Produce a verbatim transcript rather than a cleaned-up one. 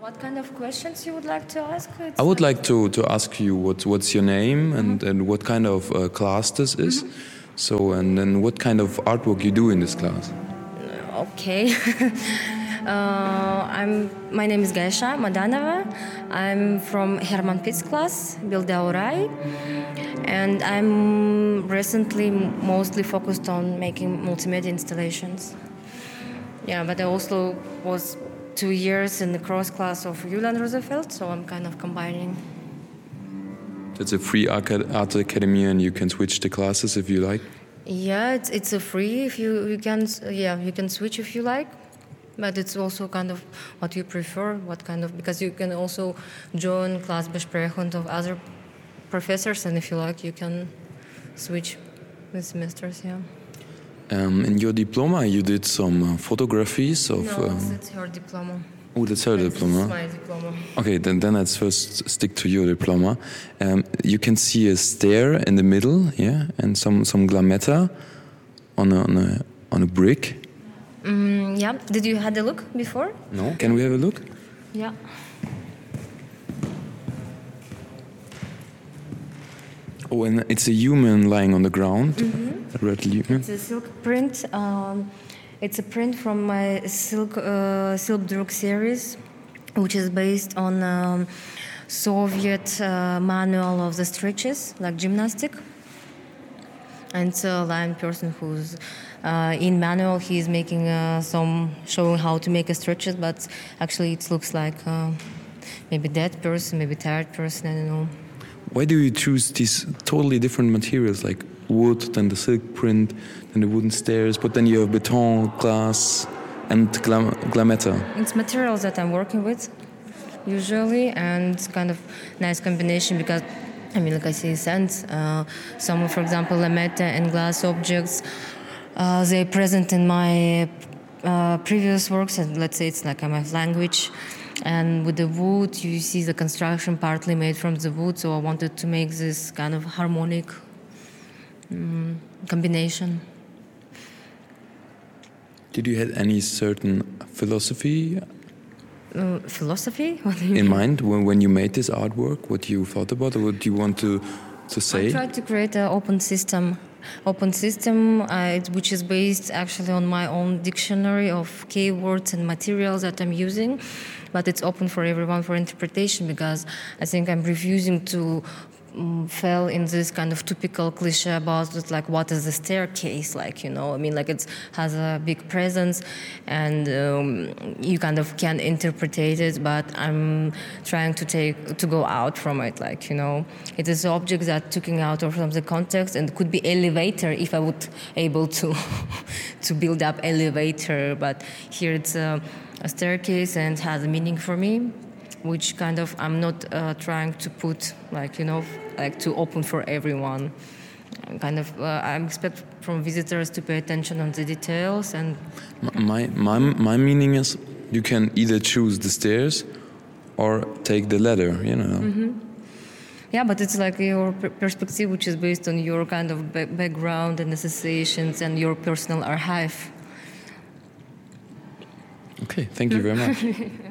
What kind of questions you would like to ask? It's I would like to, to ask you what what's your name and, mm-hmm. and what kind of uh, class this is. Mm-hmm. So, and then what kind of artwork you do in this class? Okay. uh, I'm. My name is Gaisha Madanova. I'm from Herman Pitts class, Bildaurai, and I'm recently mostly focused on making multimedia installations. Yeah, but I also was two years in the cross class of Julian Rosenfeld, so I'm kind of combining. It's a free art academy, and you can switch the classes if you like. Yeah, it's it's a free if you you can yeah you can switch if you like, but it's also kind of what you prefer, what kind of because you can also join Klassbesprechung of other professors, and if you like, you can switch the semesters. Yeah. Um, in your diploma, you did some uh, photographies of. No, um, that's her diploma. Oh, that's her that's diploma. That's my diploma. Okay, then then let's first stick to your diploma. Um, you can see a stair in the middle, yeah, and some some glametta on a on a on a brick. Mm, yeah. Did you had a look before? No. Can we have a look? Yeah. Oh, and it's a human lying on the ground. Mm-hmm. A red human. It's a silk print. Um, it's a print from my silk uh, Silkdruk series, which is based on um, Soviet uh, manual of the stretches, like gymnastic. And it's a blind person who's uh, in manual. He's making uh, some showing how to make a stretches, but actually it looks like uh, maybe dead person, maybe tired person. I don't know. Why do you choose these totally different materials, like wood, then the silk print, then the wooden stairs, but then you have beton, glass, and glam- glametta? It's materials that I'm working with, usually, and it's kind of nice combination because, I mean, like I say, sense. Uh, some, for example, lametta and glass objects, uh, they're present in my uh, previous works, and let's say it's like my language. And with the wood, you see the construction partly made from the wood, so I wanted to make this kind of harmonic um, combination. Did you have any certain philosophy uh, philosophy what do you in mean? mind when, when you made this artwork? What you thought about, or what you want to to say? I tried to create an open system, open system uh, which is based actually on my own dictionary of keywords and materials that I'm using, but it's open for everyone for interpretation because I think I'm refusing to um, fell in this kind of typical cliche about it, like what is the staircase like, you know, I mean, like it has a big presence and um, you kind of can interpret it, but I'm trying to take to go out from it, like, you know, it is objects that taken out of from the context and could be elevator if I would able to to build up elevator, but here it's a, a staircase and has a meaning for me, which kind of I'm not uh, trying to put, like, you know, like to open for everyone. I'm kind of uh, I expect from visitors to pay attention on the details. And my my my meaning is you can either choose the stairs or take the ladder, you know. Mm-hmm. Yeah, but it's like your perspective, which is based on your kind of ba- background and associations and your personal archive. Okay, thank you very much.